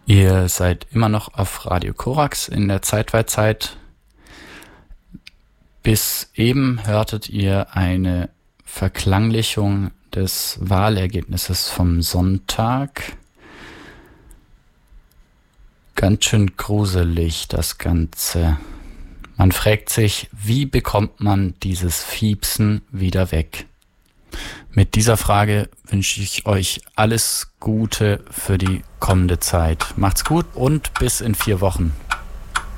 Ihr seid immer noch auf Radio Korax in der Zeitweitzeit. Bis eben hörtet ihr eine Verklanglichung des Wahlergebnisses vom Sonntag. Ganz schön gruselig das Ganze. Man fragt sich, wie bekommt man dieses Fiepsen wieder weg? Mit dieser Frage wünsche ich euch alles Gute für die kommende Zeit. Macht's gut und bis in 4 Wochen.